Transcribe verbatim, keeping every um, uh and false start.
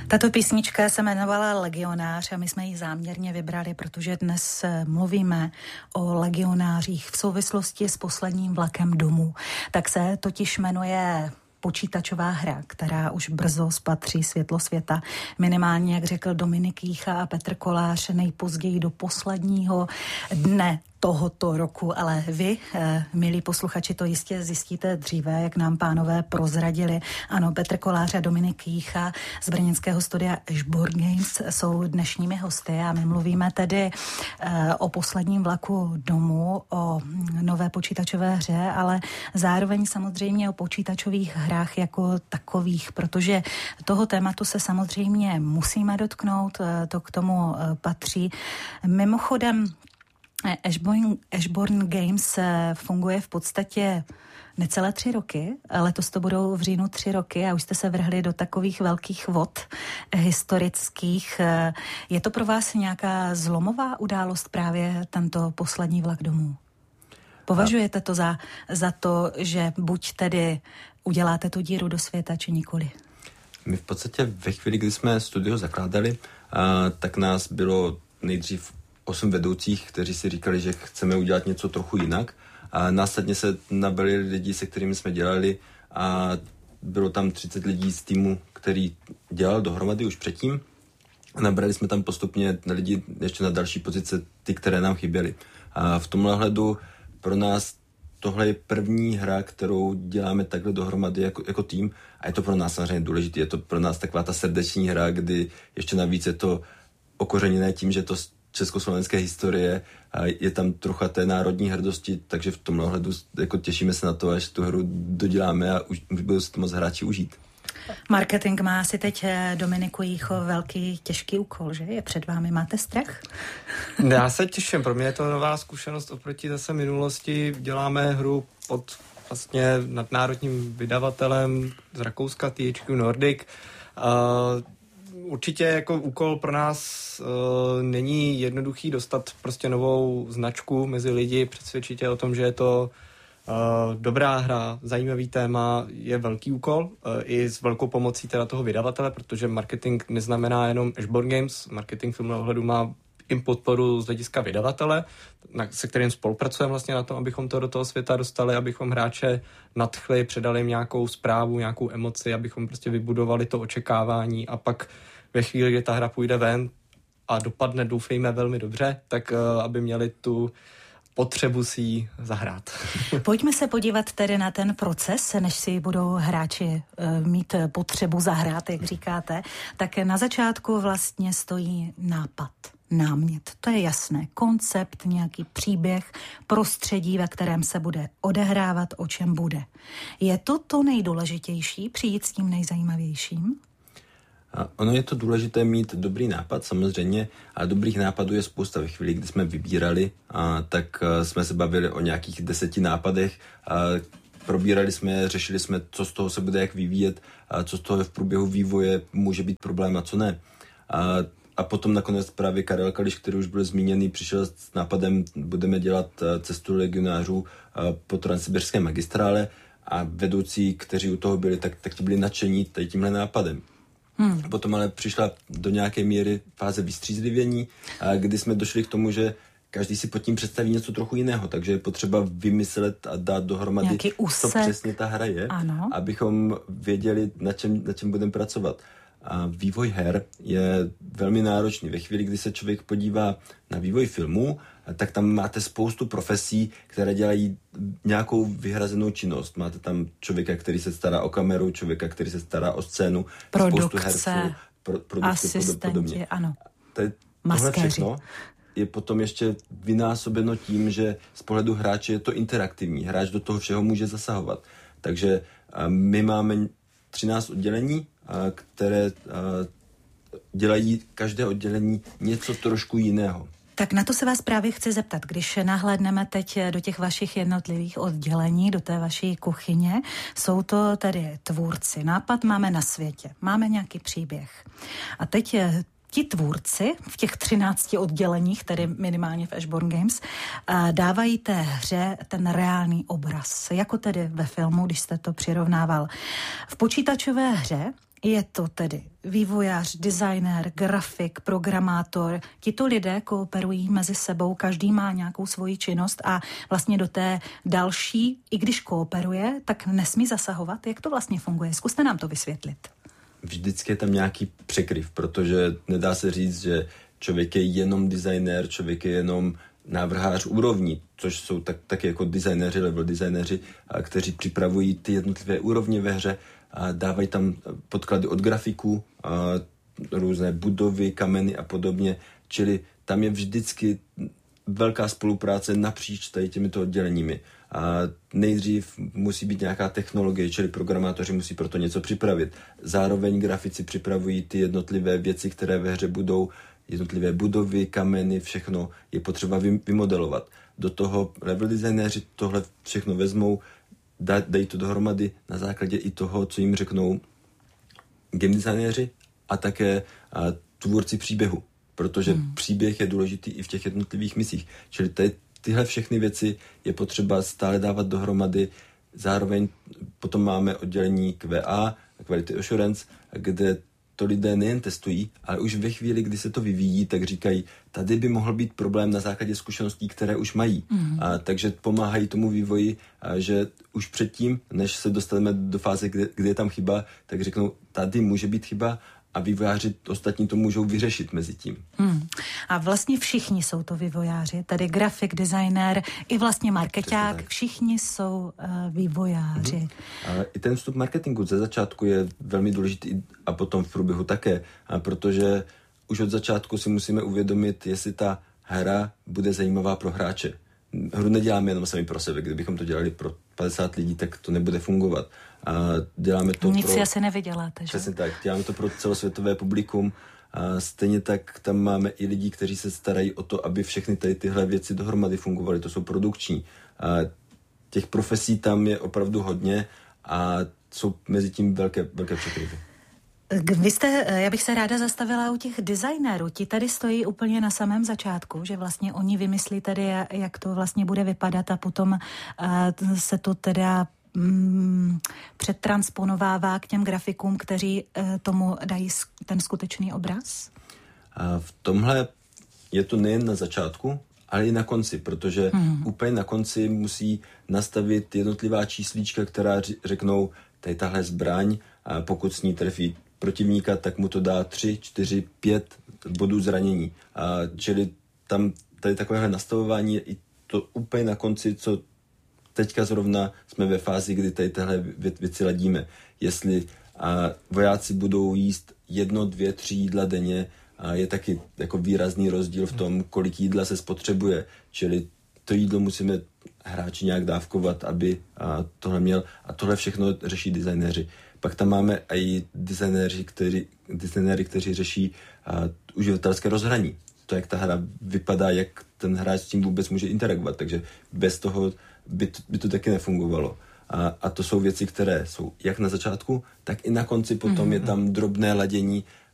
Tato písnička se jmenovala Legionář a my jsme ji záměrně vybrali, protože dnes mluvíme o legionářích v souvislosti s posledním vlakem domů. Tak se totiž jmenuje počítačová hra, která už brzo spatří světlo světa. Minimálně, jak řekl Dominik Jícha a Petr Kolář, nejpozději do posledního dne tohoto roku, ale vy, eh, milí posluchači, to jistě zjistíte dříve, jak nám pánové prozradili. Ano, Petr Kolář a Dominik Jícha z brněnského studia Ashbourne Games jsou dnešními hosty a my mluvíme tedy eh, o posledním vlaku domů, o nové počítačové hře, ale zároveň samozřejmě o počítačových hrách jako takových, protože toho tématu se samozřejmě musíme dotknout, eh, to k tomu eh, patří. Mimochodem, Ashbourne, Ashbourne Games funguje v podstatě necelé tři roky. Letos to budou v říjnu tři roky a už jste se vrhli do takových velkých vod historických. Je to pro vás nějaká zlomová událost právě tento poslední vlak domů? Považujete to za, za to, že buď tedy uděláte tu díru do světa, či nikoli? My v podstatě ve chvíli, kdy jsme studio zakládali, tak nás bylo nejdřív osm vedoucích, kteří si říkali, že chceme udělat něco trochu jinak. A následně se nabili lidi, se kterými jsme dělali a bylo tam třicet lidí z týmu, který dělal dohromady už předtím. A nabrali jsme tam postupně lidi ještě na další pozice, ty, které nám chyběly. A v tomhle hledu pro nás tohle je první hra, kterou děláme takhle dohromady jako, jako tým a je to pro nás samozřejmě důležité. Je to pro nás taková ta srdeční hra, kdy ještě navíc je to okořeněné tím, že to československé historie a je tam trocha té národní hrdosti, takže v tomhle ohledu jako těšíme se na to, až tu hru doděláme a už, už budou si to moc hráči užít. Marketing má asi teď, Dominiku Jícho, velký těžký úkol, že? Je před vámi, máte strach? Já se těším, pro mě je to nová zkušenost oproti zase minulosti. Děláme hru pod vlastně nadnárodním vydavatelem z Rakouska, T H Q Nordic. Uh, Určitě jako úkol pro nás uh, není jednoduchý dostat prostě novou značku mezi lidi, přesvědčit je o tom, že je to uh, dobrá hra, zajímavý téma, je velký úkol uh, i s velkou pomocí teda toho vydavatele, protože marketing neznamená jenom Ashbourne Games, marketing v tomhle ohledu má i podporu z hlediska vydavatele, na, se kterým spolupracujeme vlastně na tom, abychom to do toho světa dostali, abychom hráče nadchli, předali jim nějakou zprávu, nějakou emoci, abychom prostě vybudovali to očekávání a pak ve chvíli, kdy ta hra půjde ven a dopadne, doufejme, velmi dobře, tak uh, aby měli tu potřebu si ji zahrát. Pojďme se podívat tedy na ten proces, než si budou hráči uh, mít potřebu zahrát, jak říkáte. Tak na začátku vlastně stojí nápad, námět. To je jasné. Koncept, nějaký příběh, prostředí, ve kterém se bude odehrávat, o čem bude. Je to to nejdůležitější, přijít s tím nejzajímavějším? A ono je to důležité mít dobrý nápad, samozřejmě, a dobrých nápadů je spousta. Ve chvíli, kdy jsme vybírali, a, tak a, jsme se bavili o nějakých deseti nápadech, a, probírali jsme, řešili jsme, co z toho se bude jak vyvíjet, a co z toho v průběhu vývoje může být problém a co ne. A, a potom nakonec právě Karel Kališ, který už byl zmíněný, přišel s nápadem, budeme dělat cestu legionářů po transsibirské magistrále a vedoucí, kteří u toho byli, tak, tak ti byli nadšení tady tímhle nápadem. Hmm. Potom ale přišla do nějaké míry fáze vystřízlivění, kdy jsme došli k tomu, že každý si pod tím představí něco trochu jiného, takže je potřeba vymyslet a dát dohromady, co přesně ta hra je, ano, abychom věděli, na čem, na čem budeme pracovat. A vývoj her je velmi náročný. Ve chvíli, kdy se člověk podívá na vývoj filmů, tak tam máte spoustu profesí, které dělají nějakou vyhrazenou činnost. Máte tam člověka, který se stará o kameru, člověka, který se stará o scénu, produkce, spoustu herců, pro, produkce asistenti, podobně. Ano. Tohle všechno je potom ještě vynásobeno tím, že z pohledu hráče je to interaktivní. Hráč do toho všeho může zasahovat. Takže my máme třináct oddělení, které dělají každé oddělení něco trošku jiného. Tak na to se vás právě chci zeptat, když nahlédneme teď do těch vašich jednotlivých oddělení, do té vaší kuchyně, jsou to tedy tvůrci. Nápad máme na světě, máme nějaký příběh. A teď ti tvůrci v těch třinácti odděleních, tedy minimálně v Ashbourne Games, dávají té hře ten reálný obraz, jako tedy ve filmu, když jste to přirovnával. V počítačové hře Je to tedy vývojář, designér, grafik, programátor. Tito lidé kooperují mezi sebou, každý má nějakou svoji činnost a vlastně do té další, i když kooperuje, tak nesmí zasahovat. Jak to vlastně funguje? Zkuste nám to vysvětlit. Vždycky je tam nějaký překryv, protože nedá se říct, že člověk je jenom designér, člověk je jenom návrhář úrovní, což jsou tak, taky jako designéři, level designéři, a kteří připravují ty jednotlivé úrovně ve hře a dávají tam podklady od grafiků, a různé budovy, kameny a podobně. Čili tam je vždycky velká spolupráce napříč tady těmito odděleními. A nejdřív musí být nějaká technologie, čili programátoři musí proto něco připravit. Zároveň grafici připravují ty jednotlivé věci, které ve hře budou, jednotlivé budovy, kameny, všechno je potřeba vymodelovat. Do toho level designéři tohle všechno vezmou, dají to dohromady na základě i toho, co jim řeknou game designéři a také a, tvůrci příběhu, protože hmm. příběh je důležitý i v těch jednotlivých misích. Čili tady, tyhle všechny věci je potřeba stále dávat dohromady. Zároveň potom máme oddělení Q A, Quality Assurance, kde to lidé nejen testují, ale už ve chvíli, kdy se to vyvíjí, tak říkají, tady by mohl být problém na základě zkušeností, které už mají. Mm. A, takže pomáhají tomu vývoji, a, že už předtím, než se dostaneme do fáze, kde, kde je tam chyba, tak řeknou, tady může být chyba a vývojáři ostatní to můžou vyřešit mezi tím. Hmm. A vlastně všichni jsou to vývojáři, tedy grafik, designér i vlastně markeťák, všichni jsou uh, vývojáři. Hmm. A i ten vstup marketingu ze začátku je velmi důležitý a potom v průběhu také, a protože už od začátku si musíme uvědomit, jestli ta hra bude zajímavá pro hráče. Hru neděláme jenom sami pro sebe, kdybychom to dělali pro padesát lidí, tak to nebude fungovat. A děláme to Nic pro... si asi nevyděláte, že? Přesně tak, děláme to pro celosvětové publikum a stejně tak tam máme i lidi, kteří se starají o to, aby všechny tady tyhle věci dohromady fungovaly, to jsou produkční. A těch profesí tam je opravdu hodně a jsou mezi tím velké, velké překryvy. Vy jste, já bych se ráda zastavila u těch designérů. Ti tady stojí úplně na samém začátku, že vlastně oni vymyslí tady, jak to vlastně bude vypadat a potom uh, se to teda um, předtransponovává k těm grafikům, kteří uh, tomu dají ten skutečný obraz? A v tomhle je to nejen na začátku, ale i na konci, protože hmm. úplně na konci musí nastavit jednotlivá číslíčka, která řeknou, tady tahle zbraň, a pokud s ní trefí protivníka, tak mu to dá tři, čtyři, pět bodů zranění. A čili tam tady takovéhle nastavování je i to úplně na konci, co teďka zrovna jsme ve fázi, kdy tady tyhle věci ladíme. Jestli a vojáci budou jíst jedno, dvě, tři jídla denně, a je taky jako výrazný rozdíl v tom, kolik jídla se spotřebuje. Čili to jídlo musíme hráči nějak dávkovat, aby a tohle měl. A tohle všechno řeší designéři. Pak tam máme i designéři, kteří, designéři, kteří řeší a, uživatelské rozhraní. To, jak ta hra vypadá, jak ten hráč s tím vůbec může interagovat. Takže bez toho by to, by to taky nefungovalo. A, a to jsou věci, které jsou jak na začátku, tak i na konci potom mm-hmm. je tam drobné ladění,